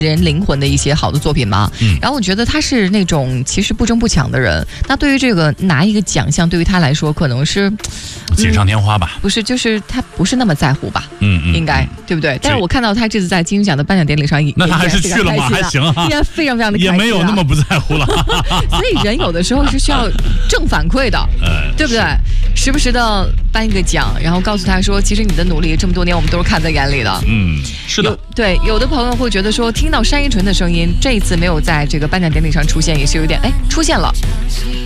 人灵魂的一些好的作品嘛。然后我觉得他是那种其实不争不抢的人。那对于这个拿一个奖项，对于他来说可能是锦上添花吧？ 不是，就是他不是那么在乎吧？应该对不对？但是我看到他这次在金鹰奖的颁奖典礼上， 那他还是去了吗？还行啊， 应该非常非常的开心， 也没有那么不在乎了。 所以人有的时候是需要正反馈的，对不对？时不时的颁一个奖，然后告诉他说，其实你的努力这么多年，我们都是看在眼里的。 是的。 对，有的朋友会觉得说，听到单依纯的声音，这一次没有在这个颁奖典礼上出现，也是有点出现了。